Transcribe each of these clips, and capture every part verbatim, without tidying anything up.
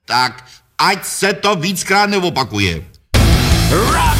Tak ať se to víckrát neopakuje. Rock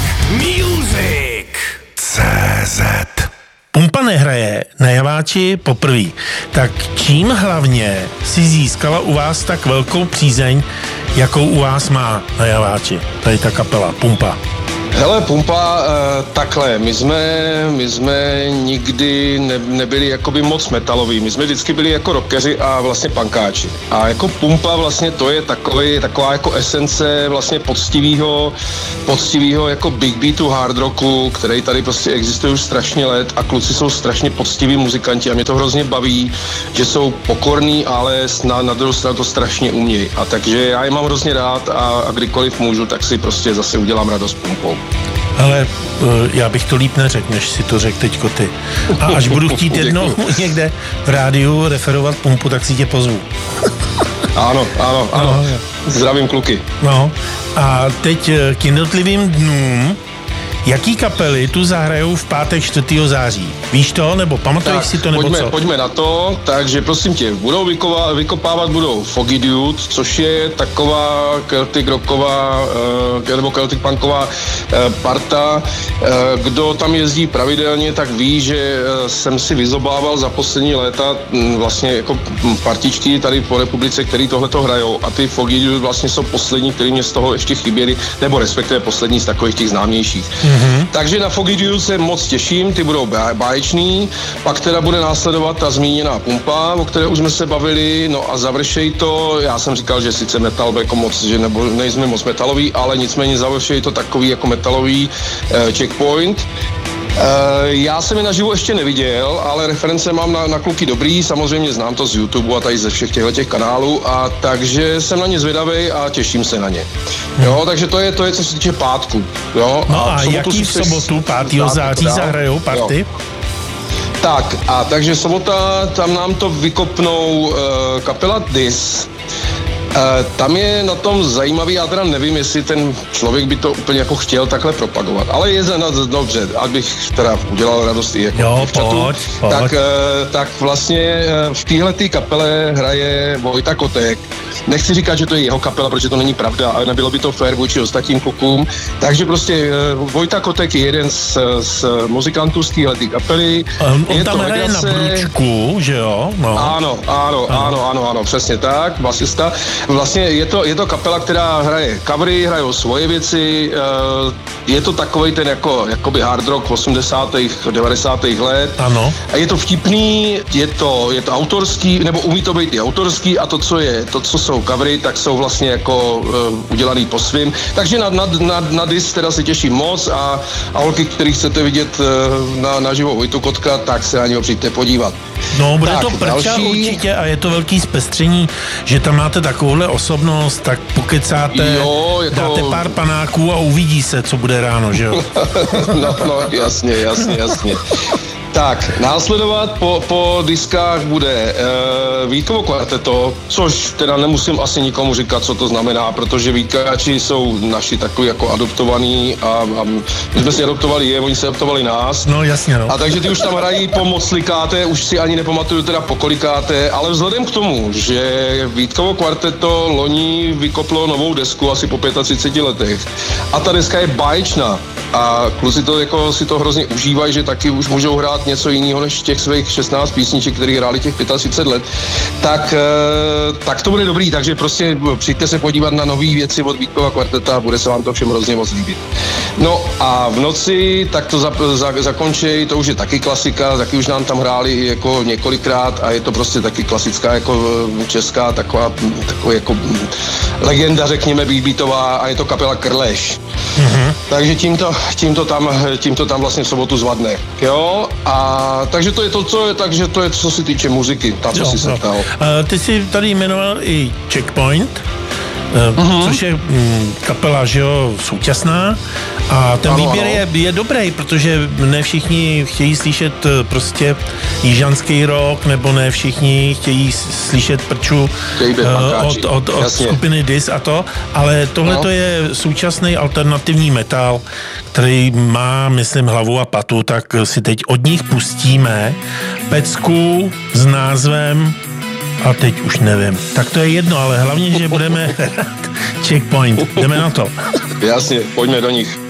Music C Z Pumpa nehraje na Javáči poprvé. Tak čím hlavně si získala u vás tak velkou přízeň, jakou u vás má na Javáči? Tady ta kapela Pumpa. Hele, Pumpa, e, takhle, my jsme, my jsme nikdy ne, nebyli jakoby moc metaloví, my jsme vždycky byli jako rockeři a vlastně punkáči. A jako Pumpa vlastně to je takový, taková jako esence vlastně poctivýho, poctivýho jako big beatu hard rocku, který tady prostě existuje už strašně let a kluci jsou strašně poctiví muzikanti a mě to hrozně baví, že jsou pokorní, ale na, na druhou stranu to strašně umějí. A takže já je mám hrozně rád a, a kdykoliv můžu, tak si prostě zase udělám radost Pumpou. Ale já bych to líp neřekl, než si to řekl teďko ty. A až budu chtít jednou někde v rádiu referovat Pumpu, tak si tě pozvu. Ano, ano, ano. No, zdravím kluky. No a teď k jednotlivým dnům. Jaký kapely tu zahrajou v pátek čtvrtého září? Víš to, nebo pamatuješ si to, nebo pojďme, co? Pojďme na to, takže prosím tě, budou vykova, vykopávat budou Foggy Dude, což je taková Celtic rocková, uh, nebo Celtic punková uh, parta. Uh, kdo tam jezdí pravidelně, tak ví, že uh, jsem si vyzobával za poslední léta um, vlastně jako partičky tady po republice, který tohleto hrajou a ty Foggy Dude vlastně jsou poslední, který mě z toho ještě chyběli, nebo respektive poslední z takových těch známějších. Mm. Mm-hmm. Takže na Foggy Dude se moc těším, ty budou báječný, pak teda bude následovat ta zmíněná Pumpa, o které už jsme se bavili, no a završej to, já jsem říkal, že sice metal jako moc, že nebo nejsme moc metalový, ale nicméně završej to takový jako metalový uh, Checkpoint. Uh, já jsem je naživo ještě neviděl, ale reference mám na, na kluky dobrý, samozřejmě znám to z YouTube a tady ze všech těchto těch kanálů, a takže jsem na ně zvědavej a těším se na ně. Jo, takže to je, to je co se týče pátku. Jo? No a, a jaký v sobotu pátého září zahrajou party? Jo. Tak, a takže sobota, tam nám to vykopnou uh, kapela Dis. Uh, tam je na tom zajímavý, já teda nevím, jestli ten člověk by to úplně jako chtěl takhle propagovat, ale je za dobře, abych teda udělal radost i jako jo, pojď, pojď. Tak, uh, tak vlastně uh, v téhletý kapele hraje Vojta Kotek. Nechci říkat, že to je jeho kapela, protože to není pravda, ale nebylo by to fér vůči ostatním klukům. Takže prostě uh, Vojta Kotek je jeden z, z muzikantů z téhletý kapely. Um, on je tam hraje na bručku, že jo? No. Ano, ano, ano, ano, ano, ano, přesně tak, basista. Vlastně je to, je to kapela, která hraje covery, hrajou svoje věci, je to takovej ten jako, jakoby hard rock osmdesátých, devadesátých let. Ano. A je to vtipný, je to, je to autorský, nebo umí to být i autorský, a to, co je, to, co jsou covery, tak jsou vlastně jako uh, udělaný po svým. Takže na, na, na, na dis teda se těším moc a, a holky, který chcete vidět uh, na, na živou Vojtu Kotka, tak se na něho přijďte podívat. No, bude tak, to prča další... určitě a je to velký zpestření, že tam máte takovouhle osobnost, tak pokecáte, jo, jako... dáte pár panáků a uvidí se, co bude ráno, že jo? no, no, jasně, jasně, jasně. Tak, následovat po, po diskách bude uh, Vítkovo kvarteto, což teda nemusím asi nikomu říkat, co to znamená, protože Vítkáči jsou naši takový jako adoptovaní a, a my jsme si adoptovali je, oni se adoptovali nás. No jasně, no. A takže ty už tam hrají po moclikáté, už si ani nepamatuju teda po kolikáté, ale vzhledem k tomu, že Vítkovo kvarteto loni vykoplo novou desku asi po třiceti pěti letech a ta deska je báječná a kluci to jako si to hrozně užívají, že taky už můžou hrát něco jiného než těch svých šestnáct písniček, které hráli těch třicet pět let, tak, tak to bude dobrý, takže prostě přijďte se podívat na nové věci od Vítkova kvarteta a bude se vám to všem hrozně moc líbit. No a v noci, tak to za, za, zakončej, to už je taky klasika, taky už nám tam hráli jako několikrát a je to prostě taky klasická jako česká taková, taková jako legenda, řekněme, beatová, a je to kapela Krleš. Mm-hmm. Takže tímto, tímto, tam, tímto tam vlastně v sobotu zvadne. Jo? A takže to je to, co je, takže to je, co se týče muziky, tam, co si se ptal. Uh, ty jsi tady jmenoval i Checkpoint, uh, uh-huh. což je um, kapela, že jo, současná, a ten ano, výběr ano. Je, je dobrý, protože ne všichni chtějí slyšet uh, prostě jižanský rock, nebo ne všichni chtějí slyšet prču uh, od, od, od skupiny Dis a to, ale tohle no. to je současný alternativní metal, který má, myslím, hlavu a patu, tak si teď od nich pustíme pecku s názvem a teď už nevím. Tak to je jedno, ale hlavně, že budeme Checkpoint. Jdeme na to. Jasně, pojďme do nich.